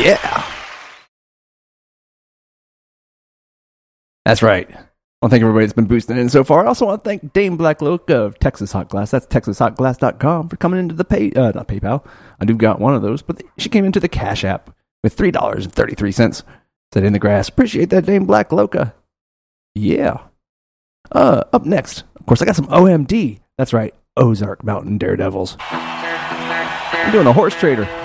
Yeah. That's right. I want to thank everybody that's been boosting in so far. I also want to thank Dame Black Loca of Texas Hot Glass. That's TexasHotGlass.com for coming into the not PayPal. I do got one of those, but she came into the Cash App with $3.33. Set in the grass. Appreciate that, Dame Black Loca. Yeah. Up next, of course, I got some OMD. That's right, Ozark Mountain Daredevils. I'm doing a horse trader.